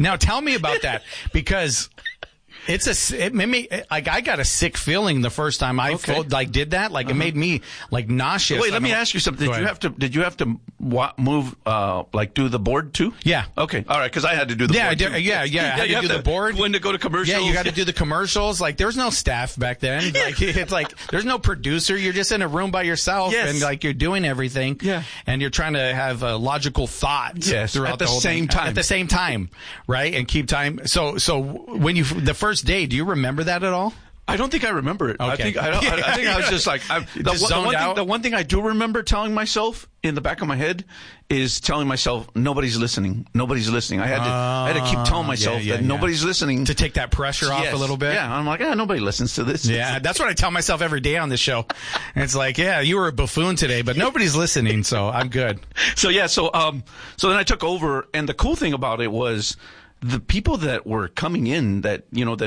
Now tell me about that, because it made me, like, I got a sick feeling the first time I did that. Like, it made me like nauseous. Wait, let me ask you something. Did you have to move, like, do the board too? Yeah. Okay. All right. Because I had to do the board too. Yeah. I had to do the board. When to go to commercials. Yeah, you got to do the commercials. Like, there was no staff back then. Like, it's like there's no producer. You're just in a room by yourself, and like you're doing everything. Yeah. And you're trying to have a logical thought. Yes. Throughout At the whole same thing. time. At the same time, right? And keep time. So when the first day, do you remember that at all? I don't think I remember it. Okay. I think I was just like, the one thing I do remember telling myself in the back of my head is telling myself, nobody's listening. Nobody's listening. I had to keep telling myself that nobody's listening. To take that pressure off a little bit? Yeah. I'm like, nobody listens to this. Yeah, that's what I tell myself every day on this show. And it's like, yeah, you were a buffoon today, but nobody's listening, so I'm good. So then I took over, and the cool thing about it was the people that were coming in the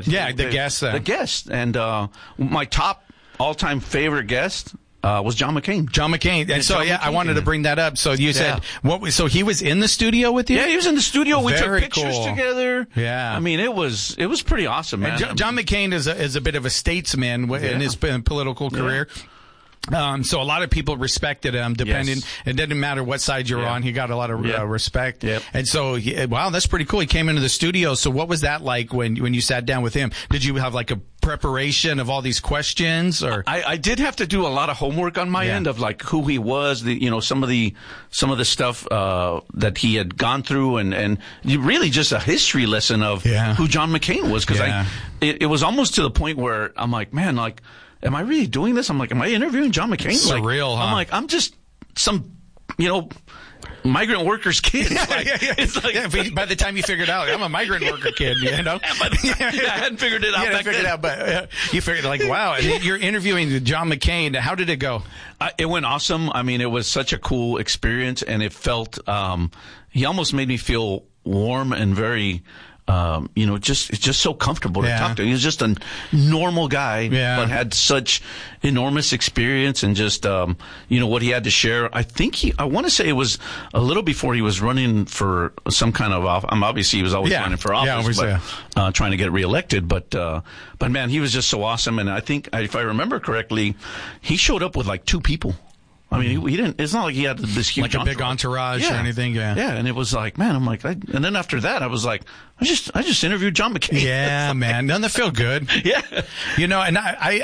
guests. And my top all-time favorite guest was John McCain. John McCain. And so, I wanted to bring that up. So you said, so he was in the studio with you? Yeah, he was in the studio. We took Very pictures cool. together. Yeah. I mean, it was pretty awesome, man. And John McCain is a bit of a statesman in his political career. So a lot of people respected him, depending, it didn't matter what side you're on. He got a lot of respect. Yep. And so, wow, that's pretty cool. He came into the studio. So what was that like when you sat down with him? Did you have like a preparation of all these questions, or? I did have to do a lot of homework on my end of like who he was, some of the stuff, that he had gone through, and really just a history lesson of who John McCain was. Cause it was almost to the point where I'm like, man, like, am I really doing this? I'm like, am I interviewing John McCain? Surreal, huh? I'm like, I'm just some, migrant worker's kid. It's like, by the time you figured out, I'm a migrant worker kid, I hadn't figured it out. But you figured, like, wow, you're interviewing John McCain. How did it go? It went awesome. I mean, it was such a cool experience, and it felt, he almost made me feel warm and very, just so comfortable to talk to. He was just a normal guy, but had such enormous experience, and just, what he had to share. I want to say it was a little before he was running for some kind of office. Obviously he was always running for office, trying to get reelected. But man, he was just so awesome. And I think, if I remember correctly, he showed up with like 2 people. I mean, he didn't. It's not like he had this huge like a big entourage or anything. Yeah, and it was like, man, I'm like, and then after that, I was like, I just interviewed John McCain. Yeah, man, doesn't that feel good? Yeah, and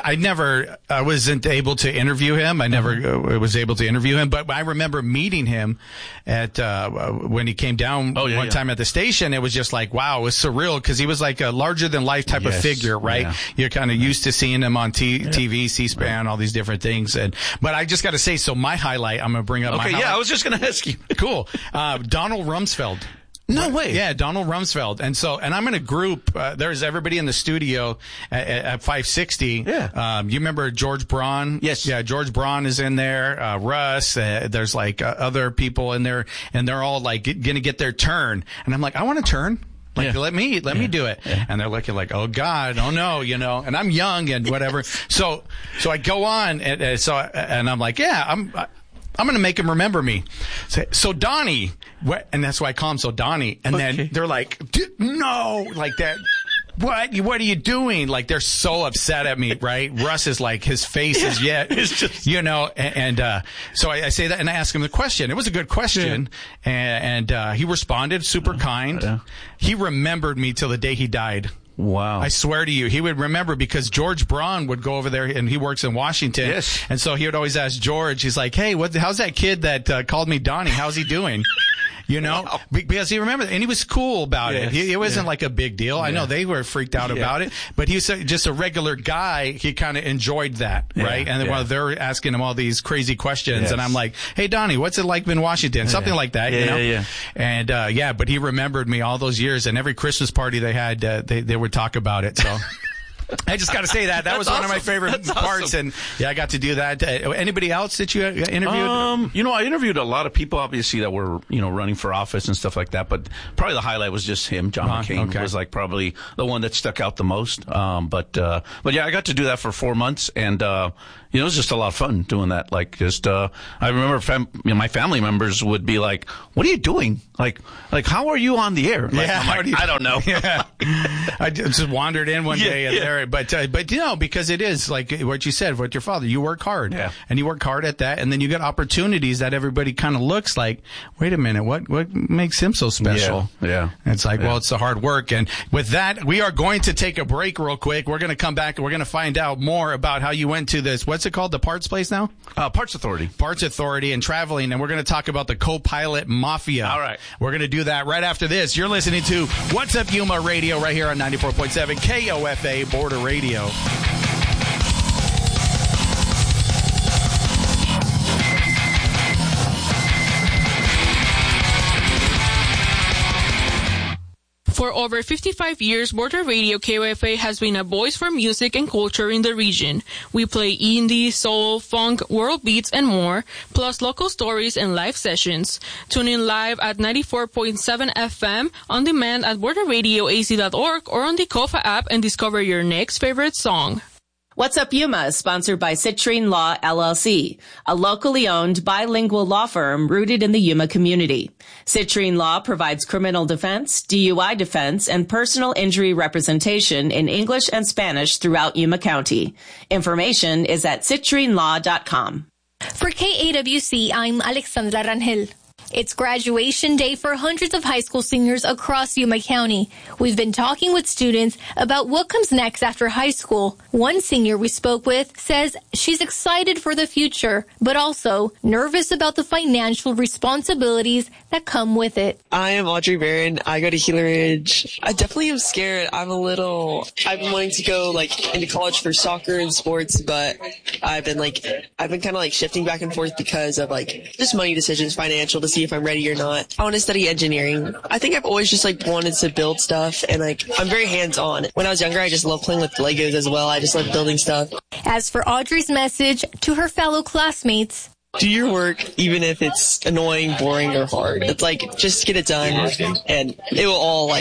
I wasn't able to interview him. I never was able to interview him, but I remember meeting him at when he came down one time at the station. It was just like, wow, it was surreal, because he was like a larger than life type of figure, right? Yeah. You're kind of used to seeing him on TV, C-SPAN, all these different things, but I just got to say, so my highlight, I'm going to bring up my highlight. I was just going to ask you. Cool. Donald Rumsfeld. No way. Yeah, Donald Rumsfeld. And I'm in a group, there's everybody in the studio at 560. Yeah. You remember George Braun? Yes. Yeah, George Braun is in there, Russ, there's like other people in there, and they're all like gonna get their turn. And I'm like, I want a turn. Like, let me do it. Yeah. And they're looking like, oh God, oh no, and I'm young and whatever. So I go on, and I'm like, I'm going to make him remember me. So Donnie, and that's why I call him so Donnie. And then they're like, no, like that. What are you doing? Like, they're so upset at me, right? Russ is like, his face is it's just, so I say that, and I ask him the question. It was a good question. And he responded super kind. Yeah. He remembered me till the day he died. Wow. I swear to you, he would remember, because George Braun would go over there, and he works in Washington. Yes. And so he would always ask George, he's like, hey, how's that kid that called me Donnie? How's he doing? Wow. Because he remembered, and he was cool about it. It wasn't like a big deal. I know they were freaked out about it, but he was just a regular guy. He kind of enjoyed that, right? And while they're asking him all these crazy questions, and I'm like, hey, Donnie, what's it like in Washington? Something like that, Yeah. And, but he remembered me all those years, and every Christmas party they had, they would talk about it, so. I just got to say that was one of my favorite parts, and I got to do that. Anybody else that you interviewed? I interviewed a lot of people, obviously, that were running for office and stuff like that. But probably the highlight was just him. John McCain was like probably the one that stuck out the most. But yeah, I got to do that for 4 months, and it was just a lot of fun doing that. Like, just I remember my family members would be like, "What are you doing? Like how are you on the air?" Like, I don't know. Yeah. I just wandered in one day and there, but because it is like what you said with your father, you work hard, and you work hard at that, and then you get opportunities that everybody kind of looks like, wait a minute, what makes him so special? Yeah. And it's like, well, it's the hard work. And with that, we are going to take a break real quick. We're going to come back and we're going to find out more about how you went to this. What's it called? The parts place now? Parts Authority. Parts Authority and traveling, and we're going to talk about the co-pilot mafia. All right. We're going to do that right after this. You're listening to What's Up Yuma Radio right here on 94.7 KOFA Border Radio. For over 55 years, Border Radio KOFA has been a voice for music and culture in the region. We play indie, soul, funk, world beats, and more, plus local stories and live sessions. Tune in live at 94.7 FM, on demand at borderradioaz.org, or on the KOFA app and discover your next favorite song. What's Up Yuma is sponsored by Citrine Law, LLC, a locally owned bilingual law firm rooted in the Yuma community. Citrine Law provides criminal defense, DUI defense, and personal injury representation in English and Spanish throughout Yuma County. Information is at citrinelaw.com. For KAWC, I'm Alexandra Rangel. It's graduation day for hundreds of high school seniors across Yuma County. We've been talking with students about what comes next after high school. One senior we spoke with says she's excited for the future, but also nervous about the financial responsibilities that come with it. I am Audrey Barron. I go to Gila Ridge. I definitely am scared. I've been wanting to go into college for soccer and sports, but I've been kind of shifting back and forth because of just money decisions, financial, to see if I'm ready or not. I want to study engineering. I think I've always just wanted to build stuff, and I'm very hands-on. When I was younger, I just loved playing with Legos as well. I just loved building stuff. As for Audrey's message to her fellow classmates, do your work, even if it's annoying, boring, or hard. It's just get it done, and it'll all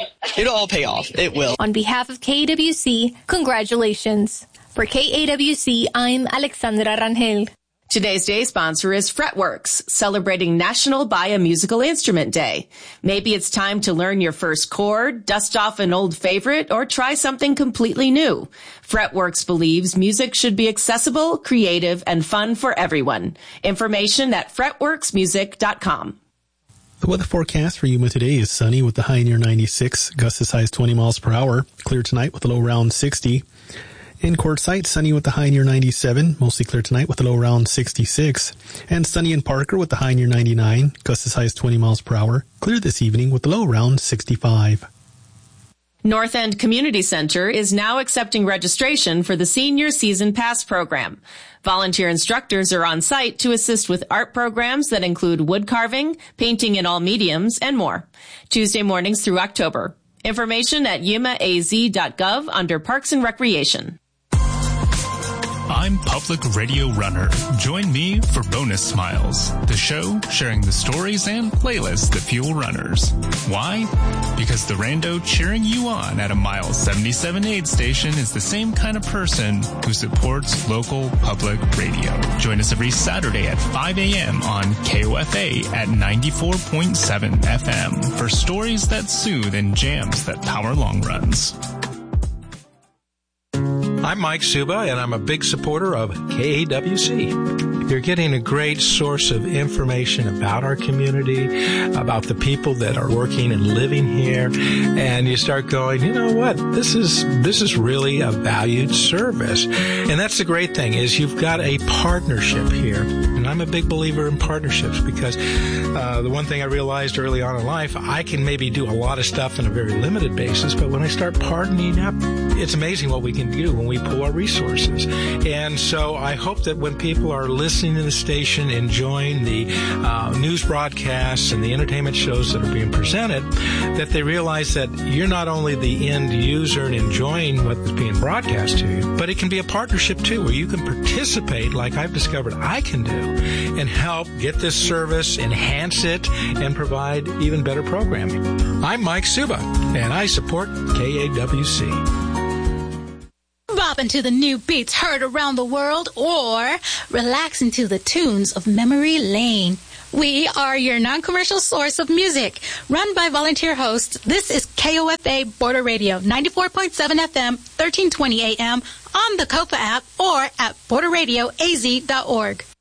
pay off. It will. On behalf of KAWC, congratulations. For KAWC, I'm Alexandra Rangel. Today's day sponsor is Fretworks, celebrating National Buy a Musical Instrument Day. Maybe it's time to learn your first chord, dust off an old favorite, or try something completely new. Fretworks believes music should be accessible, creative, and fun for everyone. Information at fretworksmusic.com. The weather forecast for Yuma today is sunny with the high near 96, gusts as high as 20 miles per hour. Clear tonight with a low around 60. In Quartzsite, sunny with the high near 97, mostly clear tonight with a low around 66. And sunny in Parker with the high near 99, gusts as high as 20 miles per hour. Clear this evening with a low around 65. North End Community Center is now accepting registration for the Senior Season Pass program. Volunteer instructors are on site to assist with art programs that include wood carving, painting in all mediums, and more. Tuesday mornings through October. Information at yumaaz.gov under Parks and Recreation. I'm Public Radio Runner. Join me for Bonus Smiles, the show sharing the stories and playlists that fuel runners. Why? Because the rando cheering you on at a Mile 77 aid station is the same kind of person who supports local public radio. Join us every Saturday at 5 a.m. on KOFA at 94.7 FM for stories that soothe and jams that power long runs. I'm Mike Suba, and I'm a big supporter of KAWC. You're getting a great source of information about our community, about the people that are working and living here, and you start going, you know what, this is really a valued service. And that's the great thing, is you've got a partnership here. And I'm a big believer in partnerships because the one thing I realized early on in life, I can maybe do a lot of stuff on a very limited basis, but when I start partnering up, it's amazing what we can do when we pool our resources. And so I hope that when people are listening listening to the station, enjoying the news broadcasts and the entertainment shows that are being presented, that they realize that you're not only the end user and enjoying what is being broadcast to you, but it can be a partnership too, where you can participate, like I've discovered I can do, and help get this service, enhance it, and provide even better programming. I'm Mike Suba, and I support KAWC. Bopping to the new beats heard around the world, or relaxing to the tunes of memory lane. We are your non-commercial source of music. Run by volunteer hosts, this is KOFA Border Radio, 94.7 FM, 1320 AM, on the KOFA app, or at borderradioaz.org.